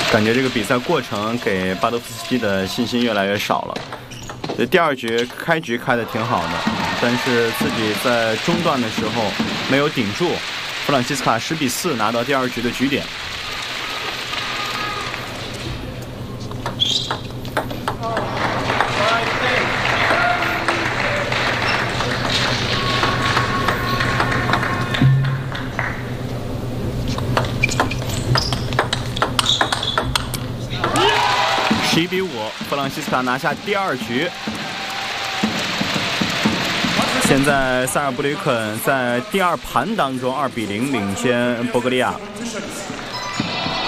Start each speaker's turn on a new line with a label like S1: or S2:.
S1: 感觉这个比赛过程给巴多夫斯基的信心越来越少了。第二局开局开得挺好的，但是自己在中段的时候没有顶住，弗朗西斯卡10比4拿到第二局的局点。11比5，弗朗西斯卡拿下第二局。现在塞尔布吕肯在第二盘当中2比0领先博格利亚。